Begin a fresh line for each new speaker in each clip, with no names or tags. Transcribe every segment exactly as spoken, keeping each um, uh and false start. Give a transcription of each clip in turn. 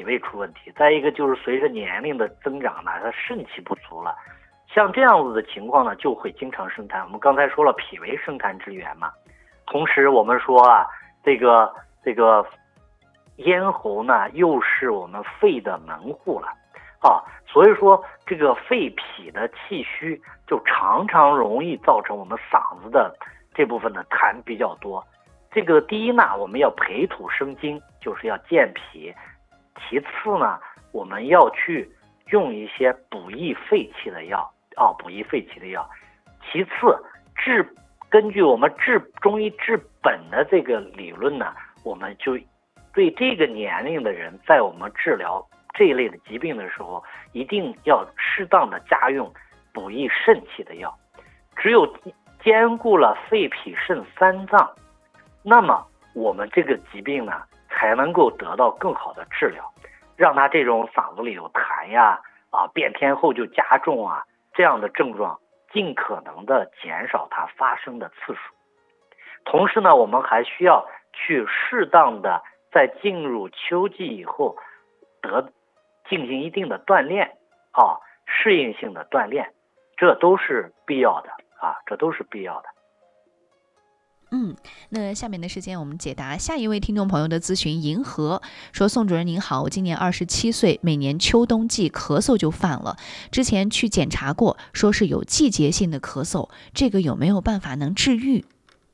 脾胃出问题，再一个就是随着年龄的增长呢，他肾气不足了，像这样子的情况呢，就会经常生痰。我们刚才说了，脾为生痰之源嘛，同时我们说啊，这个这个咽喉呢，又是我们肺的门户了啊，所以说这个肺脾的气虚，就常常容易造成我们嗓子的这部分的痰比较多。这个第一呢，我们要培土生金，就是要健脾；其次呢，我们要去用一些补益肺气的药啊，补益肺气的药。其次，治根据我们治中医治本的这个理论呢，我们就对这个年龄的人，在我们治疗这一类的疾病的时候，一定要适当的加用补益肾气的药。只有兼顾了肺脾肾三脏，那么我们这个疾病呢，才能够得到更好的治疗，让他这种嗓子里有痰呀，啊，变天后就加重啊，这样的症状尽可能的减少它发生的次数。同时呢，我们还需要去适当的在进入秋季以后得进行一定的锻炼啊，适应性的锻炼，这都是必要的啊，这都是必要的。
嗯，那下面的时间我们解答下一位听众朋友的咨询。银河说：宋主任您好，我今年二十七岁，每年秋冬季咳嗽就犯了，之前去检查过，说是有季节性的咳嗽，这个有没有办法能治愈？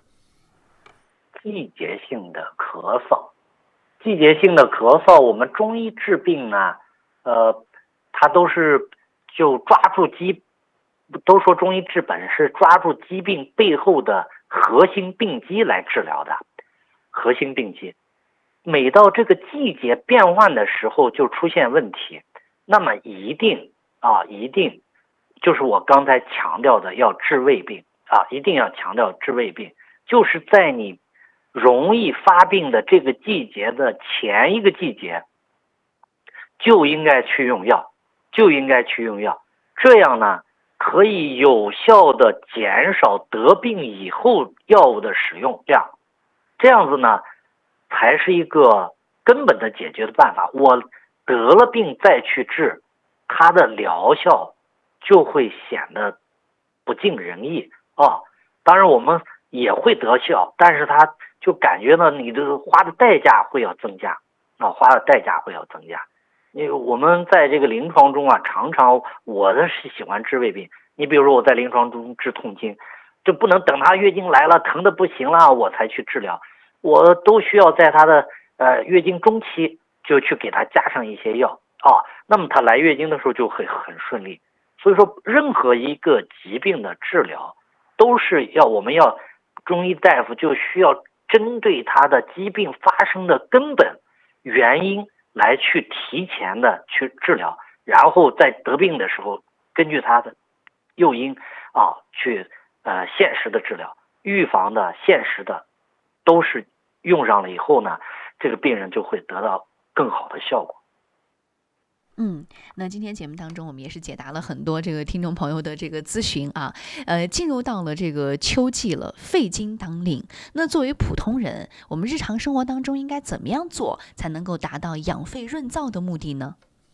季节性的咳嗽，季节性的咳嗽，我们中医治病呢，呃，它都是就抓住疾，都说中医治本是抓住疾病背后的核心病机来治疗的。核心病机，每到这个季节变换的时候就出现问题，那么一定啊，一定就是我刚才强调的要治胃病啊，一定要强调治胃病，就是在你容易发病的这个季节的前一个季节，就应该去用药，就应该去用药，这样呢，可以有效的减少得病以后药物的使用量，这样子呢，才是一个根本的解决的办法。我得了病再去治，它的疗效就会显得不尽人意啊。当然我们也会得效，但是它就感觉呢，你的花的代价会要增加啊，花的代价会要增加。因为我们在这个临床中啊，常常我的是喜欢治胃病。你比如说我在临床中治痛经，就不能等他月经来了疼的不行了我才去治疗，我都需要在他的呃月经中期就去给他加上一些药啊，那么他来月经的时候就会很顺利。所以说，任何一个疾病的治疗，都是要我们要中医大夫就需要针对他的疾病发生的根本原因来去提前的去治疗，然后在得病的时候根据他的诱因啊去呃现实的治疗，预防的现实的都是用上了以后呢，这个病人就会得到更好的效果。
嗯，那今天节目当中，我们也是解答了很多这个听众朋友的这个咨询啊。呃，进入到了这个秋季了，肺经当令。那作为普通人，我们日常生活当中应该怎么样做，才能够达到养肺润燥的目的呢？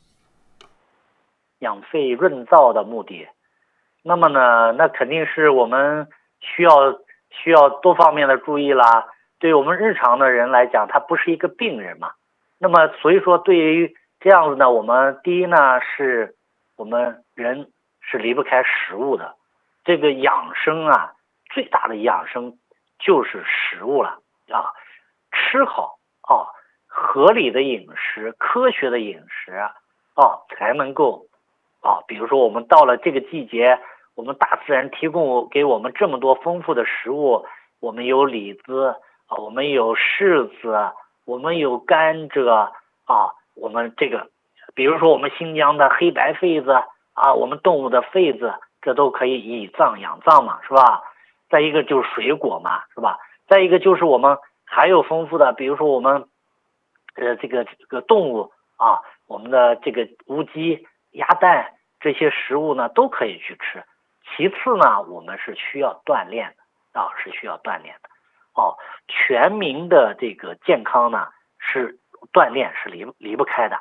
养肺润燥的目的，那么呢，那肯定是我们需要需要多方面的注意啦。对我们日常的人来讲，他不是一个病人嘛，那么所以说对于这样子呢，我们第一呢，是我们人是离不开食物的。这个养生啊，最大的养生就是食物了啊，吃好啊，合理的饮食，科学的饮食啊，才能够啊，比如说我们到了这个季节，我们大自然提供给我们这么多丰富的食物，我们有李子啊，我们有柿子，我们有甘蔗啊，我们这个，比如说我们新疆的黑白痱子啊，我们动物的痱子，这都可以以脏养脏嘛，是吧？再一个就是水果嘛，是吧？再一个就是我们还有丰富的，比如说我们呃这个这个动物啊，我们的这个乌鸡、鸭蛋这些食物呢都可以去吃。其次呢，我们是需要锻炼的啊，是需要锻炼的。哦，全民的这个健康呢，是锻炼是离离不开的啊。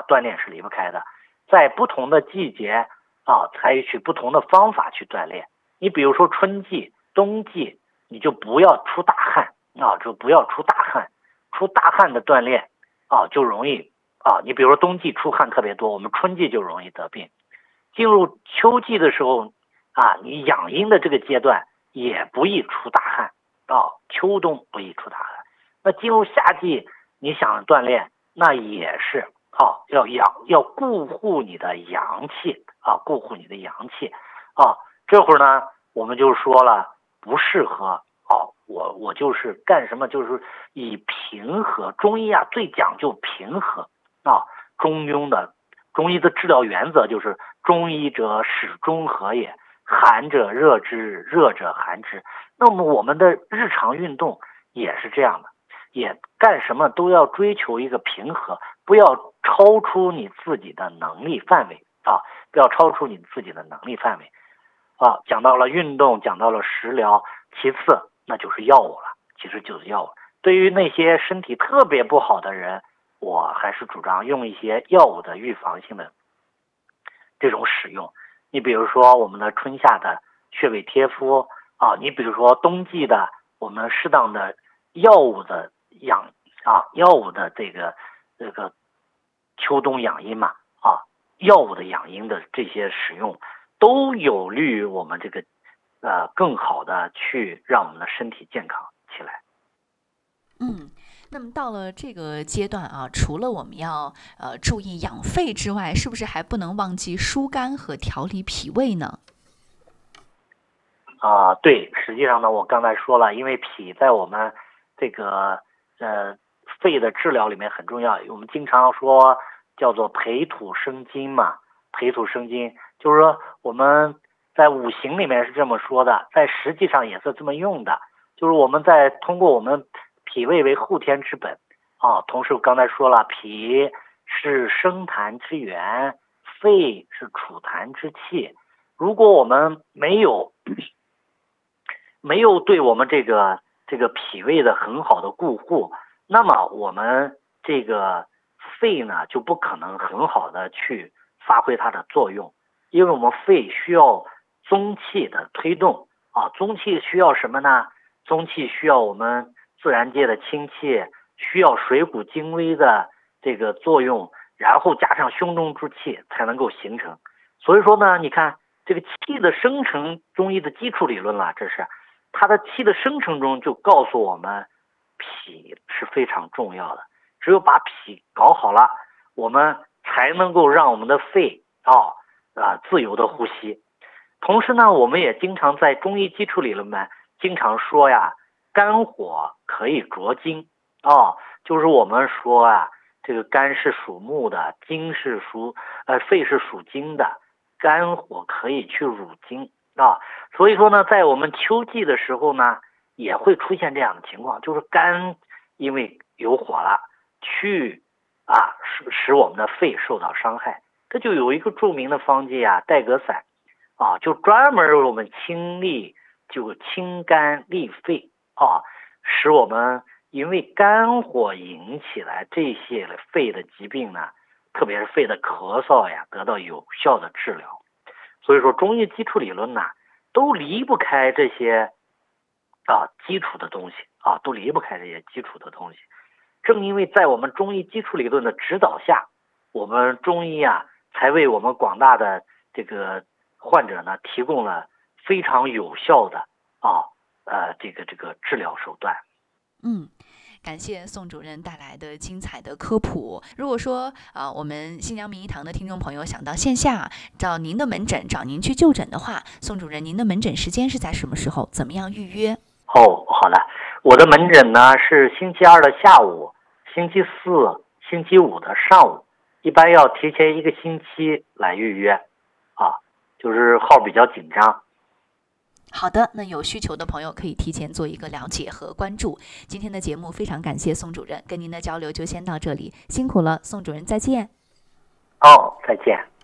锻炼是离不开的。在不同的季节啊，采取不同的方法去锻炼。你比如说春季、冬季，你就不要出大汗啊，就不要出大汗，出大汗的锻炼啊，就容易啊。你比如说冬季出汗特别多，我们春季就容易得病。进入秋季的时候啊，你养阴的这个阶段也不易出大汗啊，秋冬不易出大汗。那进入夏季，你想锻炼，那也是啊，要养要顾护你的阳气啊，顾护你的阳气啊。这会儿呢，我们就说了，不适合啊，我我就是干什么，就是以平和。中医啊，最讲究平和啊，中庸的中医的治疗原则就是中医者始中和也，寒者热之，热者寒之。那么我们的日常运动也是这样的，也干什么都要追求一个平和，不要超出你自己的能力范围啊，不要超出你自己的能力范围啊。讲到了运动，讲到了食疗，其次那就是药物了，其实就是药物。对于那些身体特别不好的人，我还是主张用一些药物的预防性的这种使用。你比如说我们的春夏的穴位贴敷啊，你比如说冬季的我们适当的药物的养啊，药物的这个这个秋冬养阴嘛啊，药物的养阴的这些使用，都有利于我们这个呃更好的去让我们的身体健康起来。
嗯，那么到了这个阶段啊，除了我们要呃注意养肺之外，是不是还不能忘记疏肝和调理脾胃呢？
啊、呃，对，实际上呢，我刚才说了，因为脾在我们这个呃肺的治疗里面很重要，我们经常说叫做培土生金嘛，培土生金，就是说我们在五行里面是这么说的，在实际上也是这么用的，就是我们在通过我们脾胃为后天之本啊，同时我刚才说了，脾是生痰之源，肺是储痰之器。如果我们没有没有对我们这个这个脾胃的很好的顾护，那么我们这个肺呢就不可能很好的去发挥它的作用，因为我们肺需要宗气的推动啊，宗气需要什么呢？宗气需要我们自然界的清气，需要水谷精微的这个作用，然后加上胸中之气才能够形成。所以说呢，你看这个气的生成，中医的基础理论了，这是它的气的生成中就告诉我们，脾是非常重要的。只有把脾搞好了，我们才能够让我们的肺啊啊、呃、自由的呼吸。同时呢，我们也经常在中医基础理论呢，经常说呀，肝火可以灼精啊，就是我们说啊，这个肝是属木的，精是属呃肺是属金的，肝火可以去乳精啊。所以说呢，在我们秋季的时候呢，也会出现这样的情况，就是肝因为有火了，去啊使使我们的肺受到伤害。这就有一个著名的方剂啊，戴格散啊，就专门为我们清利，就清肝利肺啊，使我们因为肝火引起来这些肺的疾病呢，特别是肺的咳嗽呀，得到有效的治疗。所以说中医基础理论呢，都离不开这些啊基础的东西啊，都离不开这些基础的东西。正因为在我们中医基础理论的指导下，我们中医啊，才为我们广大的这个患者呢，提供了非常有效的啊呃这个这个治疗手段。
嗯。感谢宋主任带来的精彩的科普。如果说啊、呃，我们新阳名医堂的听众朋友想到线下找您的门诊，找您去就诊的话，宋主任，您的门诊时间是在什么时候？怎么样预约？
哦，好的，我的门诊呢是星期二的下午，星期四、星期五的上午，一般要提前一个星期来预约，啊，就是号比较紧张。
好的，那有需求的朋友可以提前做一个了解和关注。今天的节目非常感谢宋主任，跟您的交流就先到这里，辛苦了，宋主任，再见。
哦，再见。